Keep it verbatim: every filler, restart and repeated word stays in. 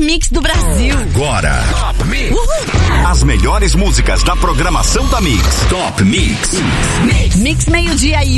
Mix do Brasil. Agora, Top Mix. Uhul. As melhores músicas da programação da Mix. Top Mix. Mix, Mix meio-dia e